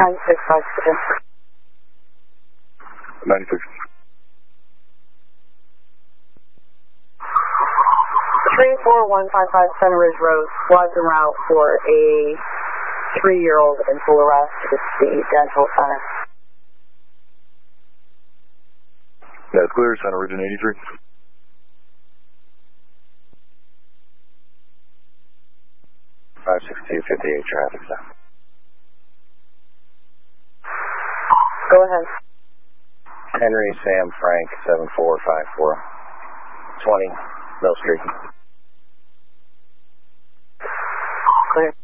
96. 34155 Center Ridge Road, squad's en route for a 3-year-old in full arrest at the dental center. That's clear, Center Ridge in 83. (56258) traffic stop. Go ahead. Henry Sam Frank 7454 20 Mill Street. Clear.